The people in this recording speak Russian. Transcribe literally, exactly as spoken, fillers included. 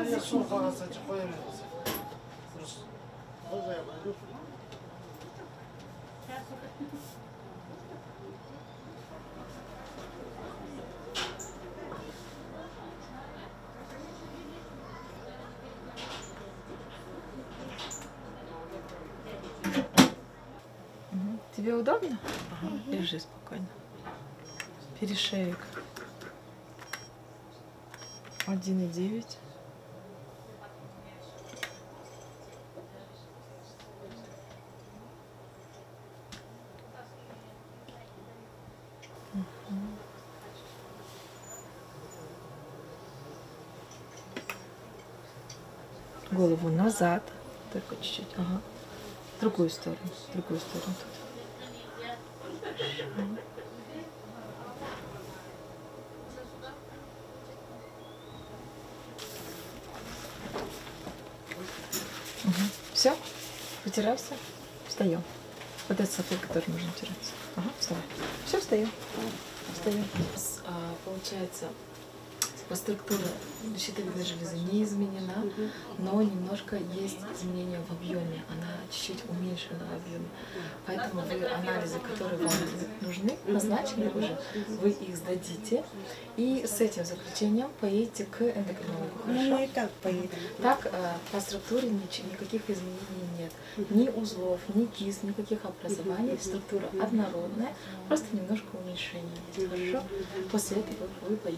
아니야, 수업 가서 저 고양이라서. 그렇지. 거기야 말고. Тебе удобно? Ага, лежи спокойно. Перешеек. Один и девять. Голову назад. Только чуть-чуть. Ага. В другую сторону. В другую сторону. Угу. Все? Вытирайся. Встаем. Вот этот сапог, который нужно вытираться. Ага, вставай. Все, встаем. Встаем. А, получается, по структуре щитовидной железы не изменена, но немножко есть изменения в объеме. Она чуть-чуть уменьшена в объеме. Поэтому вы анализы, которые вам нужны, назначены уже, вы их сдадите. И с этим заключением поедете к эндокринологу. Хорошо? Ну, и так поедем. Так, по структуре никаких изменений нет. Ни узлов, ни кист, никаких образований. Структура однородная, просто немножко уменьшение. Хорошо? После этого вы поедете.